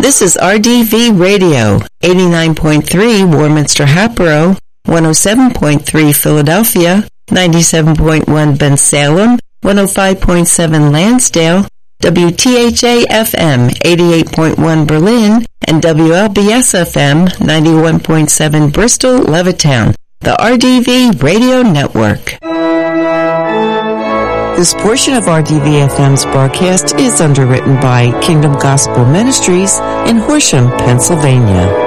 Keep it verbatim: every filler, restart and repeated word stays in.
This is R D V Radio, eighty-nine point three Warminster Hatboro, one oh seven point three Philadelphia, ninety-seven point one Bensalem, one oh five point seven Lansdale, W T H A F M eighty-eight point one Berlin, and W L B S F M ninety-one point seven Bristol, Levittown, the R D V Radio Network. This portion of R D V F M's broadcast is underwritten by Kingdom Gospel Ministries in Horsham, Pennsylvania.